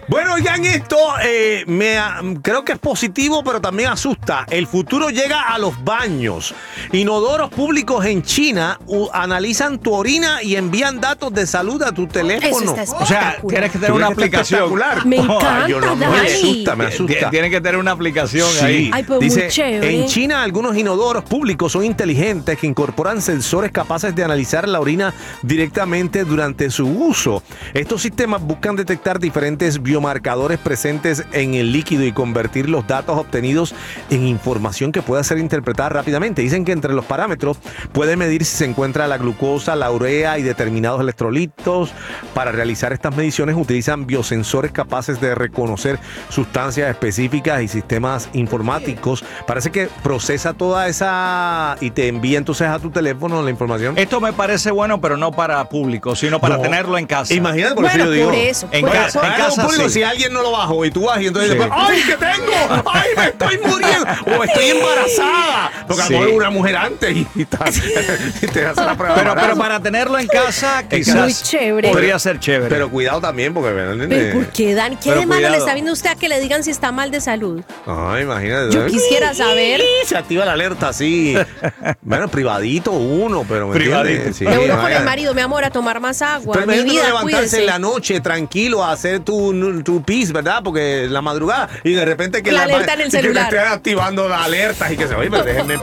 Bueno, oigan esto, creo que es positivo, pero también asusta. El futuro llega a los baños. Inodoros públicos en China analizan tu orina y envían datos de salud a tu teléfono. O sea, tienes que tener una aplicación. Me encanta, Me asusta. Tienes que tener una aplicación ahí. Ay, pues Dice, muy chévere. en China algunos inodoros públicos son inteligentes que incorporan sensores capaces de analizar la orina directamente durante su uso. Estos sistemas buscan detectar diferentes biomarcadores presentes en el líquido y convertir los datos obtenidos en información que pueda ser interpretada rápidamente. Dicen que entre los parámetros puede medir si se encuentra la glucosa, la urea y determinados electrolitos. Para realizar estas mediciones utilizan biosensores capaces de reconocer sustancias específicas y sistemas informáticos. Parece que procesa toda esa y te envía entonces a tu teléfono la información. Esto me parece bueno, pero no para público, sino para tenerlo en casa. Imagínate, por Bueno, eso yo digo. por eso. En por casa, eso. en casa público, sí. si alguien no lo bajó y tú vas y entonces Sí. después, ¡ay, qué tengo! ¡Ay, me estoy muriendo! O estoy embarazada. Porque Sí. a lo mejor una mujer antes y te hace la prueba. de Pero embarazo. para tenerlo en casa, Muy quizás chévere. podría ser chévere. Pero cuidado también, porque... Pero ¿por qué, Dan? ¿Qué Pero de malo le cuidado. está viendo usted a que le digan si está mal de salud? Ay, imagínate. Yo quisiera saber. Se activa la alerta así. Bueno, privadito uno, pero ¿me Privadito. entiendes? Sí, De uno con vaya. el marido, mi amor, a tomar más agua. Pero Mi imagínate vida, levantarse cuídese. en la noche tranquilo a hacer tu pis, ¿verdad? Porque la madrugada y de repente que La alerta en el y que te celular. estén activando las alertas y que se oye, pero déjenme.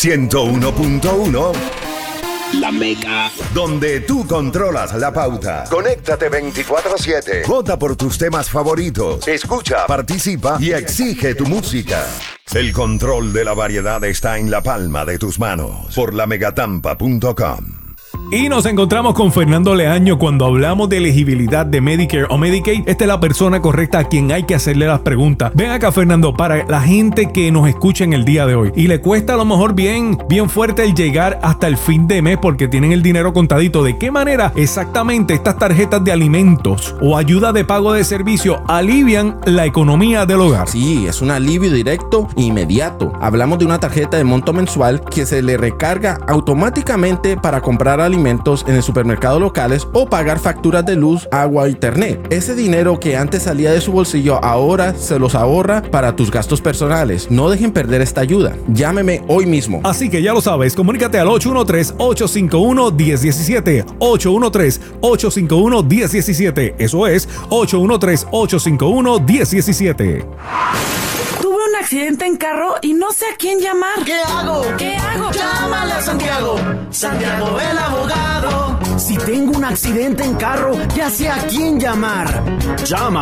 101.1 La Mega. donde tú controlas la pauta. Conéctate 24/7. Vota por tus temas favoritos. Escucha, participa y exige tu música. El control de la variedad está en la palma de tus manos. Por lamegatampa.com. Y nos encontramos con Fernando Leaño cuando hablamos de elegibilidad de Medicare o Medicaid. Esta es la persona correcta a quien hay que hacerle las preguntas. Ven acá, Fernando, para la gente que nos escucha en el día de hoy y le cuesta a lo mejor bien fuerte el llegar hasta el fin de mes porque tienen el dinero contadito. ¿De qué manera exactamente estas tarjetas de alimentos o ayuda de pago de servicio alivian la economía del hogar? Sí, es un alivio directo e inmediato. Hablamos de una tarjeta de monto mensual que se le recarga automáticamente para comprar alimentos en el supermercado locales o pagar facturas de luz, agua, internet. Ese dinero que antes salía de su bolsillo ahora se los ahorra para tus gastos personales. No dejen perder esta ayuda. Llámeme hoy mismo. Así que ya lo sabes, comunícate al 813-851-1017. 813-851-1017. Eso es 813-851-1017. Tuve un accidente en carro y no sé a quién llamar. ¿Qué hago? ¿Qué hago? Llámale a Santiago. Santiago el abogado. Si tengo un accidente en carro, ya sé a quién llamar. Llama